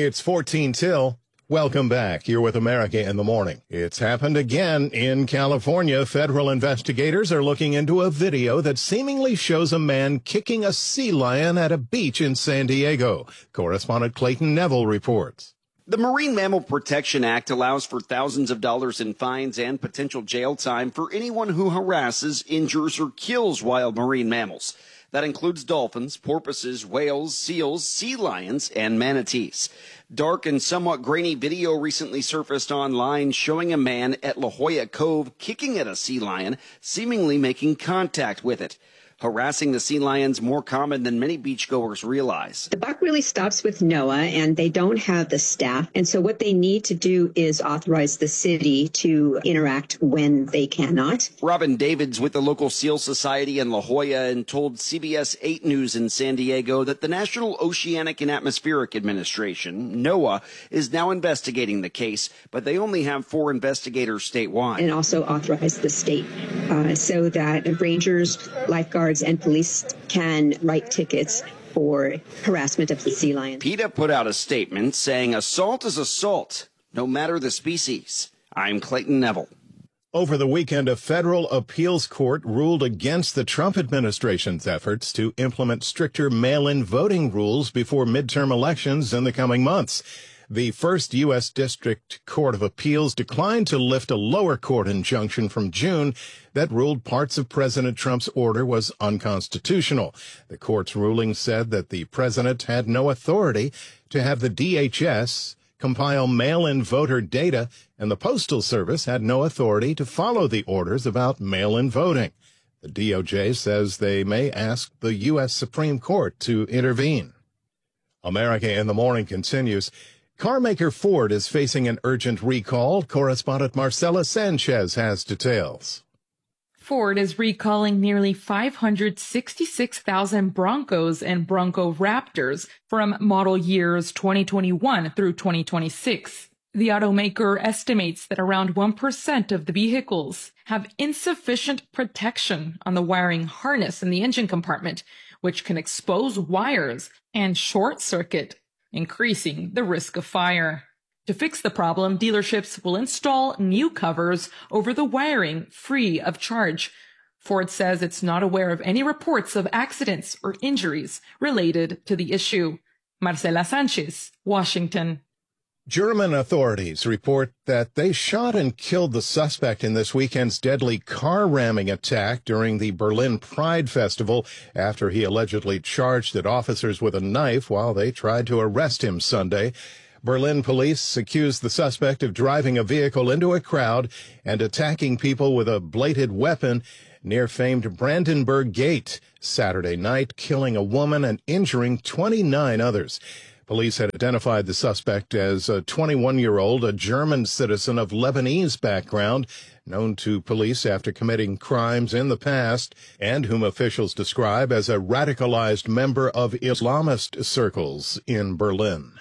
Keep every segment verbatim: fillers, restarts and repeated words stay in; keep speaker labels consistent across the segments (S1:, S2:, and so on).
S1: It's fourteen till. Welcome back. You're with America in the Morning. It's happened again in California. Federal investigators are looking into a video that seemingly shows a man kicking a sea lion at a beach in San Diego. Correspondent Clayton Neville reports.
S2: The Marine Mammal Protection Act allows for thousands of dollars in fines and potential jail time for anyone who harasses, injures, or kills wild marine mammals. That includes dolphins, porpoises, whales, seals, sea lions, and manatees. Dark and somewhat grainy video recently surfaced online showing a man at La Jolla Cove kicking at a sea lion, seemingly making contact with it. Harassing the sea lions more common than many beachgoers realize.
S3: The buck really stops with NOAA, and they don't have the staff. And so what they need to do is authorize the city to interact when they cannot.
S2: Robin Davids with the local Seal Society in La Jolla and told C B S eight News in San Diego that the National Oceanic and Atmospheric Administration, NOAA, is now investigating the case, but they only have four investigators statewide.
S3: And also authorize the state uh, so that rangers, lifeguards, and police can write tickets for harassment of the sea lion.
S2: PETA put out a statement saying assault is assault, no matter the species. I'm Clayton Neville.
S1: Over the weekend, a federal appeals court ruled against the Trump administration's efforts to implement stricter mail-in voting rules before midterm elections in the coming months. The first U S District Court of Appeals declined to lift a lower court injunction from June that ruled parts of President Trump's order was unconstitutional. The court's ruling said that the president had no authority to have the D H S compile mail-in voter data, and the Postal Service had no authority to follow the orders about mail-in voting. The D O J says they may ask the U S Supreme Court to intervene. America in the Morning continues. Carmaker Ford is facing an urgent recall. Correspondent Marcela Sanchez has details.
S4: Ford is recalling nearly five hundred sixty-six thousand Broncos and Bronco Raptors from model years twenty twenty-one through twenty twenty-six. The automaker estimates that around one percent of the vehicles have insufficient protection on the wiring harness in the engine compartment, which can expose wires and short circuit, increasing the risk of fire. To fix the problem, dealerships will install new covers over the wiring free of charge. Ford says it's not aware of any reports of accidents or injuries related to the issue. Marcela Sanchez, Washington.
S1: German authorities report that they shot and killed the suspect in this weekend's deadly car ramming attack during the Berlin Pride Festival after he allegedly charged at officers with a knife while they tried to arrest him Sunday. Berlin police accused the suspect of driving a vehicle into a crowd and attacking people with a bladed weapon near famed Brandenburg Gate Saturday night, killing a woman and injuring twenty-nine others. Police had identified the suspect as a twenty-one-year-old, a German citizen of Lebanese background, known to police after committing crimes in the past, and whom officials describe as a radicalized member of Islamist circles in Berlin.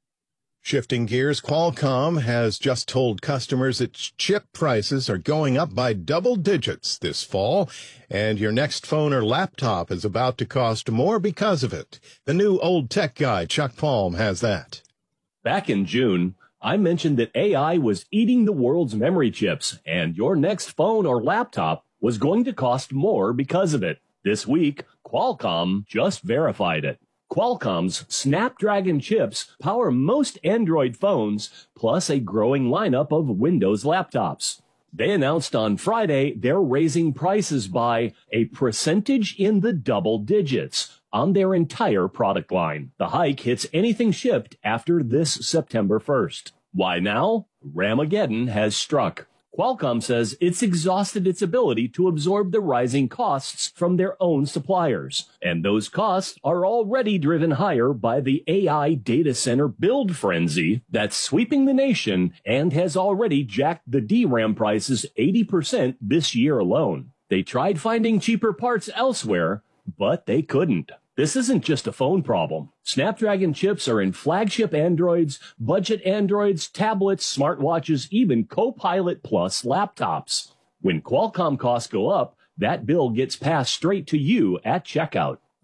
S1: Shifting gears, Qualcomm has just told customers its chip prices are going up by double digits this fall, and your next phone or laptop is about to cost more because of it. The new old tech guy, Chuck Palm, has that.
S5: Back in June, I mentioned that A I was eating the world's memory chips, and your next phone or laptop was going to cost more because of it. This week, Qualcomm just verified it. Qualcomm's Snapdragon chips power most Android phones, plus a growing lineup of Windows laptops. They announced on Friday they're raising prices by a percentage in the double digits on their entire product line. The hike hits anything shipped after this September first. Why now? Ramageddon has struck. Qualcomm says it's exhausted its ability to absorb the rising costs from their own suppliers. And those costs are already driven higher by the A I data center build frenzy that's sweeping the nation and has already jacked the D RAM prices eighty percent this year alone. They tried finding cheaper parts elsewhere, but they couldn't. This isn't just a phone problem. Snapdragon chips are in flagship Androids, budget Androids, tablets, smartwatches, even Copilot Plus laptops. When Qualcomm costs go up, that bill gets passed straight to you at checkout.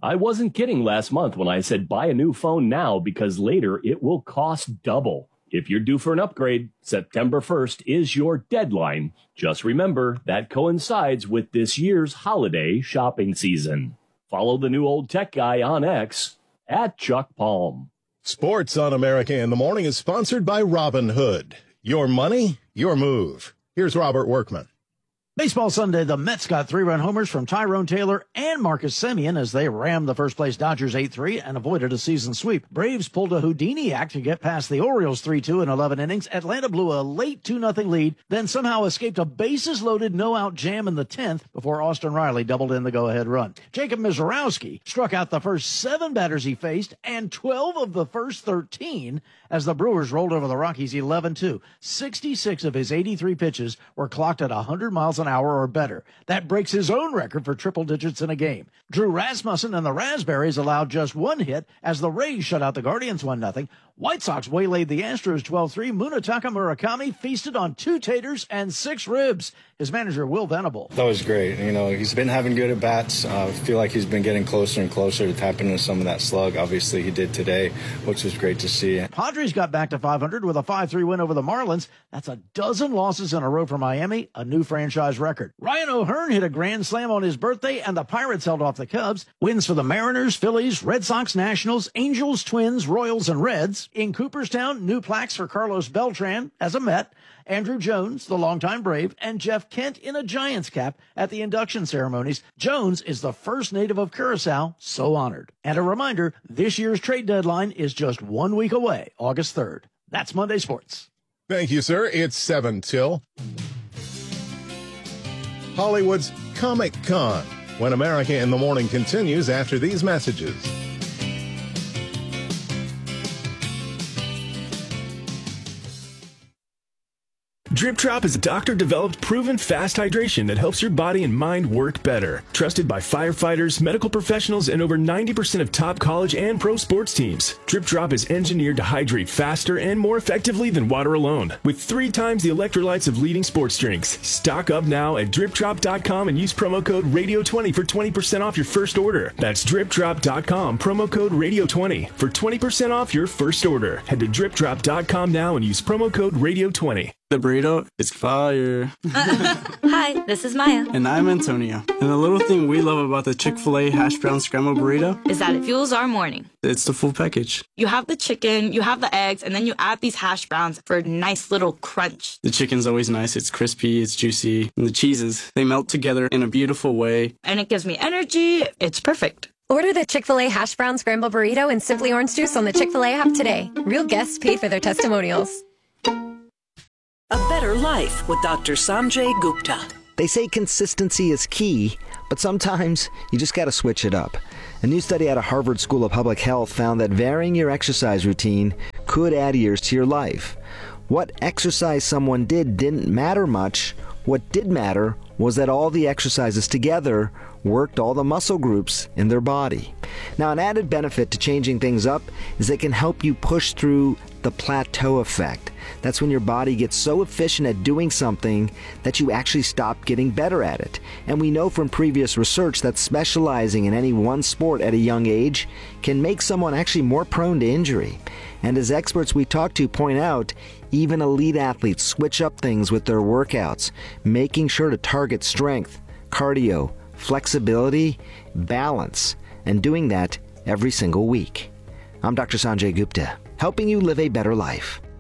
S5: I wasn't kidding last month when I said buy a new phone now because later it will cost double. If you're due for an upgrade, September first is your deadline. Just remember, that coincides with this year's holiday shopping season. Follow the new old tech guy on X at Chuck Palm.
S1: Sports on America in the Morning is sponsored by Robinhood. Your money, your move. Here's Robert Workman.
S6: Baseball Sunday, the Mets got three-run homers from Tyrone Taylor and Marcus Semien as they rammed the first-place Dodgers eight three and avoided a season sweep. Braves pulled a Houdini act to get past the Orioles three two in eleven innings. Atlanta blew a late two nothing lead, then somehow escaped a bases-loaded no-out jam in the tenth before Austin Riley doubled in the go-ahead run. Jacob Misiorowski struck out the first seven batters he faced and twelve of the first thirteen as the Brewers rolled over the Rockies eleven two. sixty-six of his eighty-three pitches were clocked at one hundred miles an hour or better. That breaks his own record for triple digits in a game. Drew Rasmussen and the Raspberries allowed just one hit as the Rays shut out the Guardians one nothing. White Sox waylaid the Astros twelve three. Munetaka Murakami feasted on two taters and six ribs. His manager, Will Venable.
S7: That was great. You know, he's been having good at-bats. I uh, feel like he's been getting closer and closer to tapping into some of that slug. Obviously, he did today, which was great to see.
S6: Padres got back to five hundred with a five three win over the Marlins. That's a dozen losses in a row for Miami, a new franchise record. Ryan O'Hearn hit a grand slam on his birthday, and the Pirates held off the Cubs. Wins for the Mariners, Phillies, Red Sox, Nationals, Angels, Twins, Royals, and Reds. In Cooperstown, new plaques for Carlos Beltran as a Met, Andrew Jones, the longtime Brave, and Jeff Kent in a Giants cap at the induction ceremonies. Jones is the first native of Curacao so honored. And a reminder, this year's trade deadline is just one week away, August third. That's Monday Sports.
S1: Thank you, sir. It's seven till. Hollywood's Comic-Con, when America in the Morning continues after these messages.
S8: Drip Drop is a doctor-developed, proven fast hydration that helps your body and mind work better. Trusted by firefighters, medical professionals, and over ninety percent of top college and pro sports teams. Drip Drop is engineered to hydrate faster and more effectively than water alone, with three times the electrolytes of leading sports drinks. Stock up now at drip drop dot com and use promo code radio twenty for twenty percent off your first order. That's drip drop dot com, promo code radio twenty for twenty percent off your first order. Head to drip drop dot com now and use promo code radio twenty.
S9: The burrito is fire.
S10: Hi, this is Maya.
S9: And I'm Antonio. And the little thing we love about the Chick-fil-A hash brown scrambled burrito
S10: is that it fuels our morning.
S9: It's the full package.
S10: You have the chicken, you have the eggs, and then you add these hash browns for a nice little crunch.
S9: The chicken's always nice. It's crispy, it's juicy. And the cheeses, they melt together in a beautiful way.
S10: And it gives me energy. It's perfect.
S11: Order the Chick-fil-A hash brown scrambled burrito and Simply Orange Juice on the Chick-fil-A app today. Real guests paid for their testimonials.
S12: A Better Life with Doctor Sanjay Gupta.
S13: They say consistency is key, but sometimes you just got to switch it up. A new study out of Harvard School of Public Health found that varying your exercise routine could add years to your life. What exercise someone did didn't matter much. What did matter was that all the exercises together worked all the muscle groups in their body. Now, an added benefit to changing things up is it can help you push through the plateau effect. That's when your body gets so efficient at doing something that you actually stop getting better at it. And we know from previous research that specializing in any one sport at a young age can make someone actually more prone to injury. And as experts we talk to point out, even elite athletes switch up things with their workouts, making sure to target strength, cardio, flexibility, balance, and doing that every single week. I'm Doctor Sanjay Gupta, helping you live a better life.